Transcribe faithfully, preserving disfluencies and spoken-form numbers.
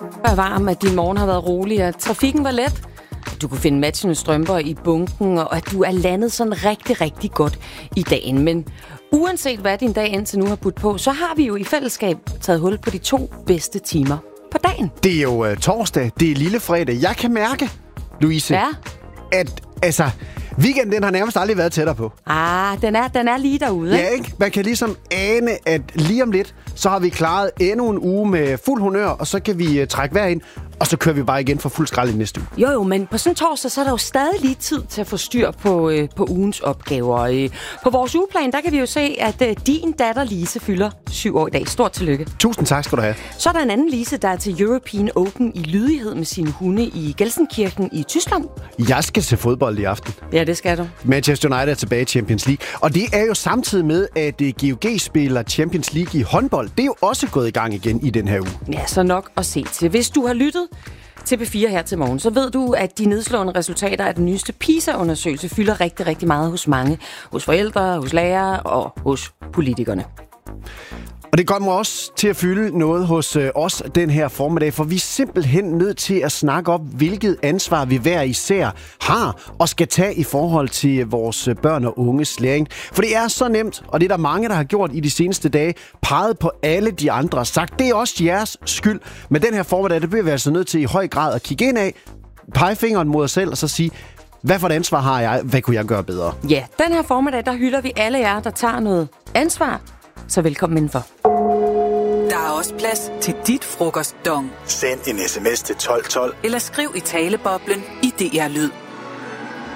Vær varm, at din morgen har været rolig, at trafikken var let, at du kunne finde matchende strømper i bunken, og at du er landet sådan rigtig, rigtig godt i dagen. Men uanset hvad din dag indtil nu har budt på, så har vi jo i fællesskab taget hul på de to bedste timer på dagen. Det er jo uh, torsdag, det er lille fredag. Jeg kan mærke, Louise, ja. at altså, weekenden den har nærmest aldrig været tættere på. Ah, den er, den er lige derude, Ja, ikke? Man kan ligesom ane, at lige om lidt, så har vi klaret endnu en uge med fuld honør, og så kan vi uh, trække vejr ind, og så kører vi bare igen for fuld skrald i næste uge. Jo, jo, men på sådan en torsdag, så er der jo stadig lige tid til at få styr på, øh, på ugens opgaver. Øh, på vores ugeplan, der kan vi jo se, at øh, din datter Lise fylder syv år i dag. Stort tillykke. Tusind tak skal du have. Så er der en anden Lise, der er til European Open i lydighed med sine hunde i Gelsenkirchen i Tyskland. Jeg skal se fodbold i aften. Ja, det skal du. Manchester United er tilbage i Champions League. Og det er jo samtidig med, at G O G spiller Champions League i håndbold. Det er jo også gået i gang igen i den her uge. Ja, så nok at se til. Hvis du har lyttet til P fire her til morgen, så ved du, at de nedslående resultater af den nyeste PISA-undersøgelse fylder rigtig, rigtig meget hos mange. Hos forældre, hos lærere og hos politikerne. Og det kommer også til at fylde noget hos øh, os den her formiddag, for vi er simpelthen nødt til at snakke om, hvilket ansvar vi hver især har og skal tage i forhold til vores børn og unges læring. For det er så nemt, og det er der mange, der har gjort i de seneste dage, peget på alle de andre og sagt, det er også jeres skyld. Men den her formiddag, det bliver vi altså nødt til i høj grad at kigge ind af, pege fingeren mod os selv og så sige, hvad for et ansvar har jeg? Hvad kunne jeg gøre bedre? Ja, den her formiddag, der hylder vi alle jer, der tager noget ansvar. Så velkommen indenfor. Der er også plads til dit frokostdong. Send en sms til tolv tolv. Eller skriv i taleboblen i D R Lyd.